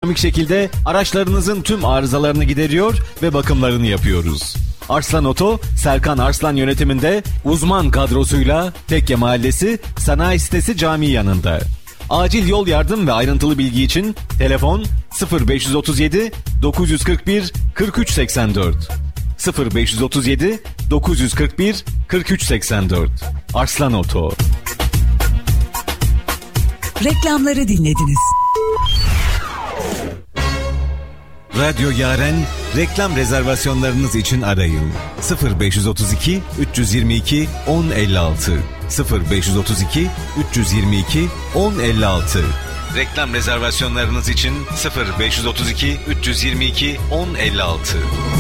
şekilde araçlarınızın tüm arızalarını gideriyor ve bakımlarını yapıyoruz. Arslan Oto, Serkan Arslan yönetiminde uzman kadrosuyla Tekke Mahallesi Sanayi Sitesi Camii yanında. Acil yol yardım ve ayrıntılı bilgi için telefon 0537 941 4384 0537 941 4384. Arslan Oto. Reklamları dinlediniz. Radyo Yaren reklam rezervasyonlarınız için arayın. 0532 322 1056 0532 322 1056. Reklam rezervasyonlarınız için 0532 322 1056.